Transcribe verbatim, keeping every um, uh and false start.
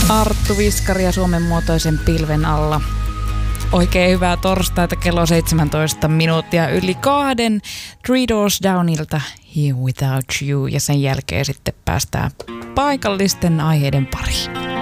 Arttu Viskari ja Suomen muotoisen pilven alla. Oikein hyvää torstaita, kello seitsemäntoista minuuttia yli kahden. Three Doors Downilta Here Without You, ja sen jälkeen sitten päästään paikallisten aiheiden pariin.